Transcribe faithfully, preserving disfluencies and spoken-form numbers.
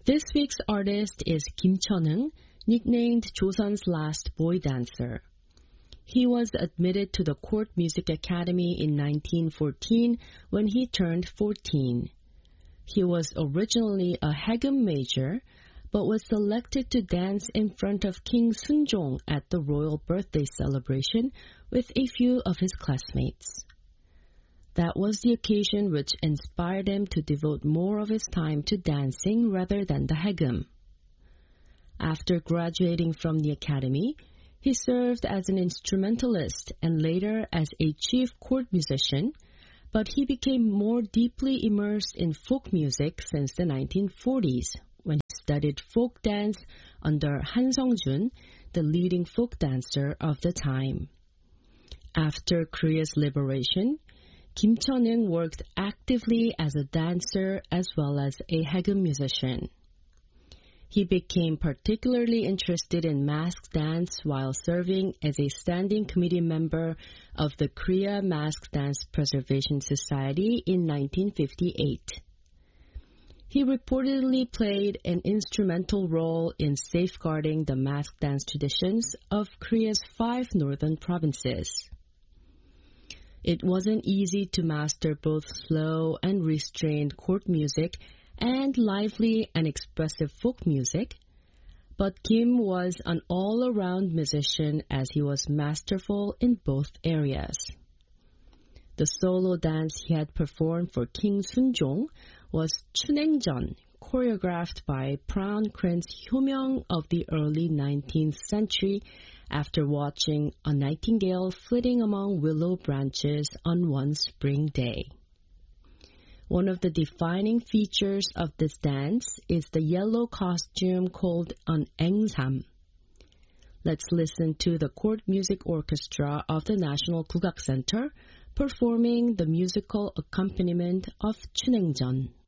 This week's artist is Kim Cheon-eung, nicknamed Joseon's last boy dancer. He was admitted to the Court Music Academy in nineteen fourteen when he turned fourteen. He was originally a Hagum major, but was selected to dance in front of King Seonjong at the royal birthday celebration with a few of his classmates. That was the occasion which inspired him to devote more of his time to dancing rather than the Hagum. After graduating from the academy, he served as an instrumentalist and later as a chief court musician, but he became more deeply immersed in folk music since the nineteen forties, when he studied folk dance under Han Sung-jun, the leading folk dancer of the time. After Korea's liberation, Kim Cheon-eung worked actively as a dancer as well as a Hagum musician. He became particularly interested in mask dance while serving as a standing committee member of the Korea Mask Dance Preservation Society in nineteen fifty-eight. He reportedly played an instrumental role in safeguarding the mask dance traditions of Korea's five northern provinces. It wasn't easy to master both slow and restrained court music and lively and expressive folk music, but Kim was an all-around musician as he was masterful in both areas. The solo dance he had performed for King Seonjong was Chunengjeon, choreographed by Crown Prince Hyomeong of the early nineteenth century after watching a nightingale flitting among willow branches on one spring day. One of the defining features of this dance is the yellow costume called an engsam. Let's listen to the Court Music Orchestra of the National Gugak Center performing the musical accompaniment of Chunengjeon.